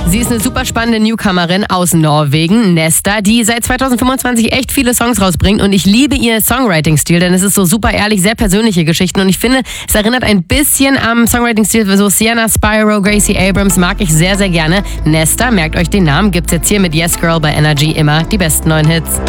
Sie ist eine super spannende Newcomerin aus Norwegen, Nesta, die seit 2025 echt viele Songs rausbringt und ich liebe ihr Songwriting-Stil, denn es ist so super ehrlich, sehr persönliche Geschichten und ich finde, es erinnert ein bisschen am Songwriting-Stil so Sienna Spyro, Gracie Abrams, mag ich sehr, sehr gerne. Nesta, merkt euch den Namen, gibt's jetzt hier mit Yes Girl bei Energy immer die besten neuen Hits.